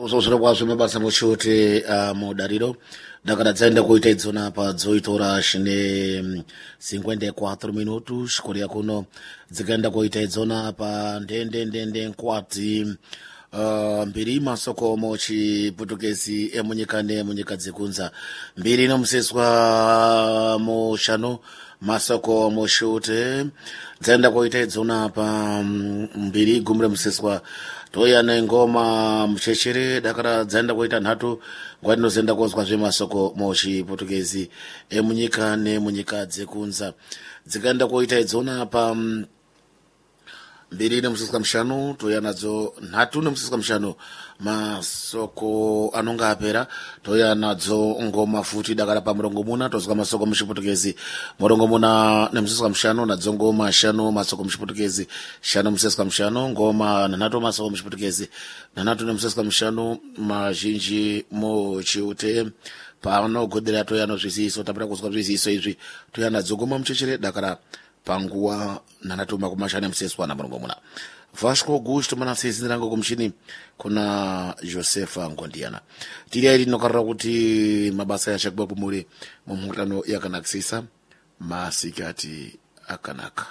uzozvira kwazvo mabasa muchote mudariro ndakadzaenda kuita idzona padzoitora zvine 54 minutos Korea kuno dzikaenda kuita idzona pa ndende nkwati mbiri masoko muchiputukezi emunyika nemunyika dzekunza mbiri nomuseswa mushanu masoko mushute dzaenda kuita idzona pa mbiri gumre museswa toya nengoma mchechere dakara dzaenda kuita nhatu ngwati nozoenda kozwa zvemasoko muchiputukezi emunyika nemunyika dzekunza dzikaenda kuita idzona pa mbiri nemuseswa mushanu toya nadzo nhatu nemuseswa mushanu masoko anonga apera toya nadzo ngoma futi dakara pa murongo muna tozwa masoko muchiputukezi murongo muna nemuseswa mushanu nadzo ngoma shanu masoko muchiputukezi shanu museswa mushanu ngoma nhatu masoko muchiputukezi nhatu nemuseswa mushanu mazhinji muchiute panogodera toya nozviziso tapera kuzwa zviziso izvi toya nadzo ngoma muchechere dakara panguwa nanatu makumashane museswa na murongo muna Vasco Augusto manasezinirango kumuchini kuna Josefa Ngondiana tiri airi nokarira kuti mabasa yachakubva kumuri mumhurano yakanakisisa masikati akanaka.